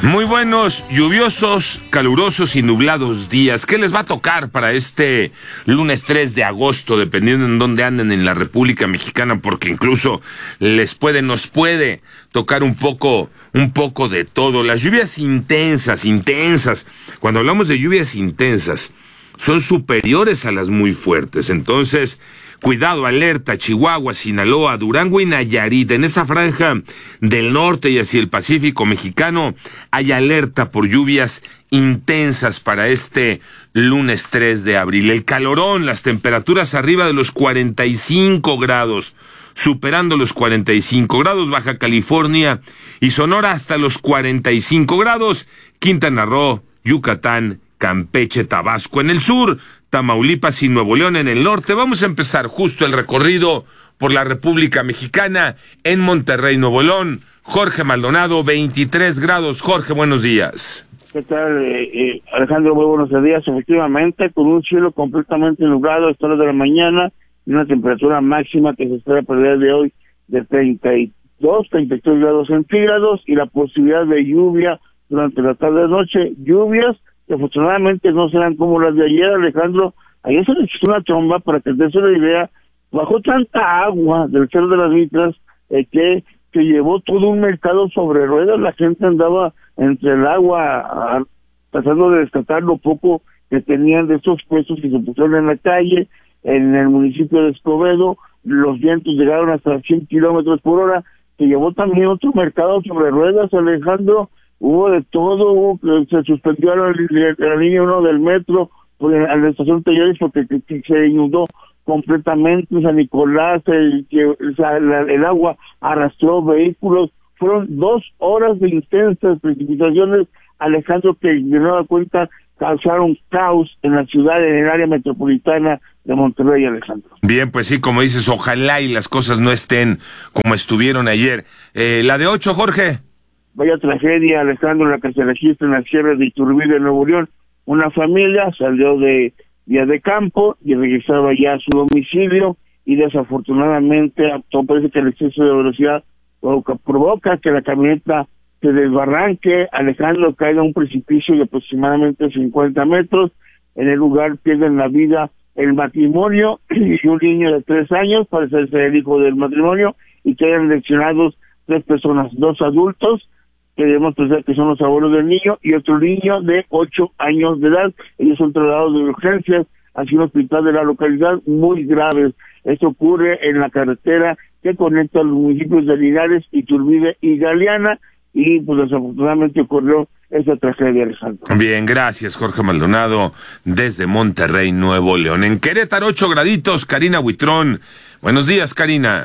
Muy buenos, lluviosos, calurosos y nublados días. ¿Qué les va a tocar para este lunes 3 de agosto, dependiendo en dónde anden en la República Mexicana? Porque incluso nos puede tocar un poco de todo. Las lluvias intensas. Cuando hablamos de lluvias intensas, son superiores a las muy fuertes. Entonces, cuidado, alerta, Chihuahua, Sinaloa, Durango y Nayarit. En esa franja del norte y hacia el Pacífico mexicano hay alerta por lluvias intensas para este lunes 3 de abril. El calorón, las temperaturas arriba de los 45 grados, superando los 45 grados, Baja California y Sonora hasta los 45 grados, Quintana Roo, Yucatán, Campeche, Tabasco en el sur, Tamaulipas y Nuevo León en el norte. Vamos a empezar justo el recorrido por la República Mexicana en Monterrey, Nuevo León. Jorge Maldonado, 23 grados. Jorge, buenos días. ¿Qué tal, Alejandro? Muy buenos días. Efectivamente, con un cielo completamente nublado a esta hora de la mañana y una temperatura máxima que se espera para el día de hoy de 32, 33 grados centígrados y la posibilidad de lluvia durante la tarde-noche. Lluvias que afortunadamente no serán como las de ayer, Alejandro. Ayer se le echó una tromba, para que te des una idea, bajó tanta agua del Cerro de las Mitras que llevó todo un mercado sobre ruedas. La gente andaba entre el agua tratando de rescatar lo poco que tenían de estos puestos que se pusieron en la calle. En el municipio de Escobedo los vientos llegaron hasta 100 kilómetros por hora, que llevó también otro mercado sobre ruedas, Alejandro. Hubo de todo, se suspendió la línea 1 del metro a la estación Talleres porque se inundó completamente San Nicolás, el agua arrastró vehículos. Fueron 2 horas de intensas precipitaciones, Alejandro, que de nueva cuenta causaron caos en la ciudad, en el área metropolitana de Monterrey, Alejandro. Bien, pues sí, como dices, ojalá y las cosas no estén como estuvieron ayer. La de 8, Jorge. Vaya tragedia, Alejandro, la que se registra en la sierra de Iturbide, Nuevo León. Una familia salió de día de campo y regresaba ya a su domicilio y desafortunadamente parece que el exceso de velocidad provoca que la camioneta se desbarranque. Alejandro, caiga a un precipicio de aproximadamente 50 metros. En el lugar pierden la vida el matrimonio y un niño de 3 años, parece ser el hijo del matrimonio, y quedan lesionados 3 personas, 2 adultos, que debemos pensar que son los abuelos del niño, y otro niño de 8 años de edad. Ellos son trasladados de urgencias hacia un hospital de la localidad, muy graves. Esto ocurre en la carretera que conecta los municipios de Linares, Iturbide y Galeana, y pues desafortunadamente ocurrió esa tragedia, Alejandro. Bien, gracias, Jorge Maldonado, desde Monterrey, Nuevo León. En Querétaro, 8 graditos, Karina Huitrón. Buenos días, Karina.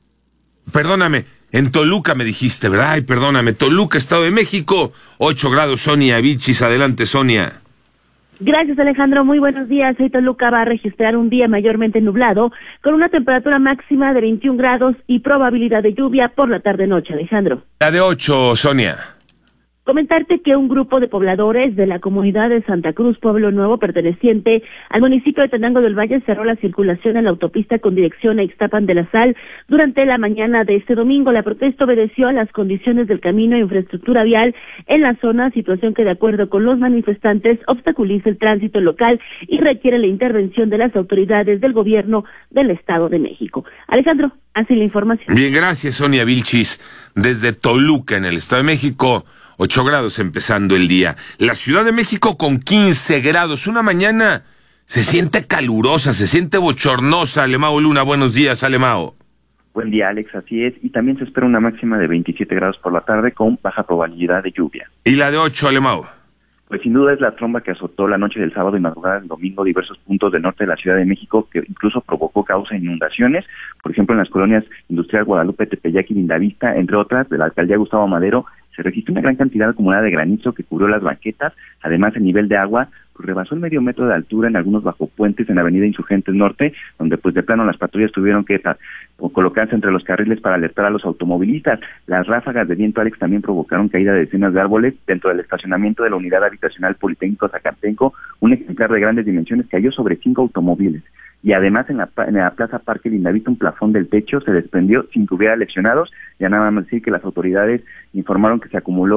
Perdóname. En Toluca me dijiste, ¿verdad? Ay, perdóname. Toluca, Estado de México, 8 grados, Sonia Vilchis. Adelante, Sonia. Gracias, Alejandro. Muy buenos días. Hoy Toluca va a registrar un día mayormente nublado, con una temperatura máxima de 21 grados y probabilidad de lluvia por la tarde-noche, Alejandro. La de 8, Sonia. Comentarte que un grupo de pobladores de la comunidad de Santa Cruz, Pueblo Nuevo, perteneciente al municipio de Tenango del Valle, cerró la circulación en la autopista con dirección a Ixtapan de la Sal durante la mañana de este domingo. La protesta obedeció a las condiciones del camino e infraestructura vial en la zona, situación que de acuerdo con los manifestantes obstaculiza el tránsito local y requiere la intervención de las autoridades del gobierno del Estado de México. Alejandro, así la información. Bien, gracias, Sonia Vilchis, desde Toluca, en el Estado de México. 8 grados empezando el día. La Ciudad de México con 15 grados. Una mañana se siente calurosa, se siente bochornosa. Alemao Luna, buenos días, Alemao. Buen día, Alex, así es. Y también se espera una máxima de 27 grados por la tarde con baja probabilidad de lluvia. ¿Y la de 8, Alemao? Pues sin duda es la tromba que azotó la noche del sábado y madrugada del domingo diversos puntos del norte de la Ciudad de México, que incluso provocó causa inundaciones, por ejemplo en las colonias Industrial Guadalupe, Tepeyac y Lindavista, entre otras, de la alcaldía Gustavo Madero. Se registró una gran cantidad acumulada de granizo que cubrió las banquetas. Además, el nivel de agua rebasó el medio metro de altura en algunos bajopuentes en la avenida Insurgentes Norte, donde pues de plano las patrullas tuvieron que colocarse entre los carriles para alertar a los automovilistas. Las ráfagas de viento, Alex, también provocaron caída de decenas de árboles dentro del estacionamiento de la unidad habitacional Politécnico Zacatenco. Un ejemplar de grandes dimensiones cayó sobre 5 automóviles. Y además en la Plaza Parque Lindavista un plafón del techo se desprendió sin que hubiera lesionados. Ya nada más decir que las autoridades informaron que se acumuló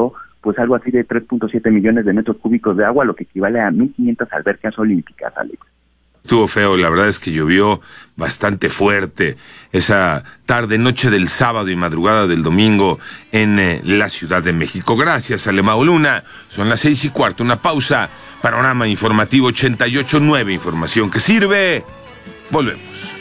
pues algo así de 3.7 millones de metros cúbicos de agua, lo que equivale a 1.500 albercas olímpicas, Alex. Estuvo feo, la verdad es que llovió bastante fuerte esa tarde, noche del sábado y madrugada del domingo en la Ciudad de México. Gracias, Alemão Luna. Son las 6:15, una pausa. Panorama Informativo 88.9, información que sirve. Volvemos.